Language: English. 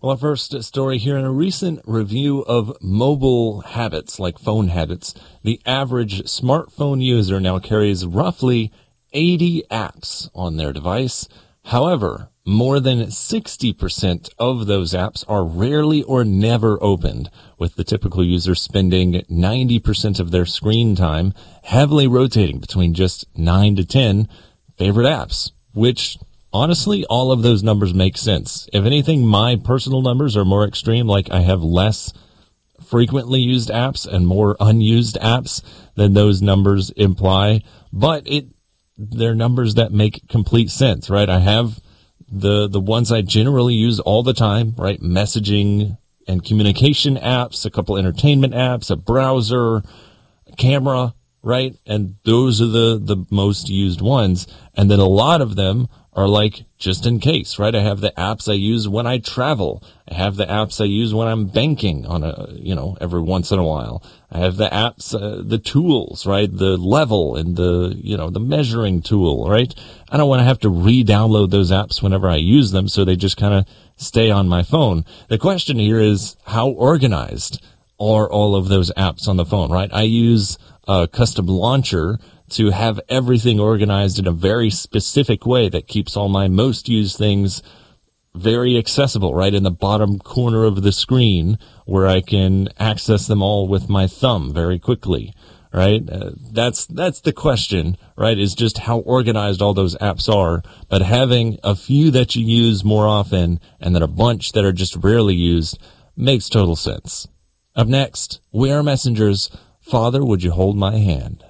Well, our first story here, in a recent review of mobile habits, like phone habits, the average smartphone user now carries roughly 80 apps on their device. However, more than 60% of those apps are rarely or never opened, with the typical user spending 90% of their screen time heavily rotating between just 9 to 10 favorite apps, which honestly, all of those numbers make sense. If anything, my personal numbers are more extreme, like I have less frequently used apps and more unused apps than those numbers imply, but they're numbers that make complete sense, right? I have the ones I generally use all the time, right? Messaging and communication apps, a couple entertainment apps, a browser, a camera, right? And those are the most used ones. And then a lot of them are like just in case, right? I have the apps I use when I travel. I have the apps I use when I'm banking on every once in a while. I have the apps, the tools, right? The level and the measuring tool, right? I don't want to have to re-download those apps whenever I use them, so they just kind of stay on my phone. The question here is, how organized are all of those apps on the phone, right? I use a custom launcher to have everything organized in a very specific way that keeps all my most used things very accessible, right in the bottom corner of the screen, where I can access them all with my thumb very quickly, right? That's the question, right? Is just how organized all those apps are. But having a few that you use more often and then a bunch that are just rarely used makes total sense. Up next, We Are Messengers. Father, would you hold my hand?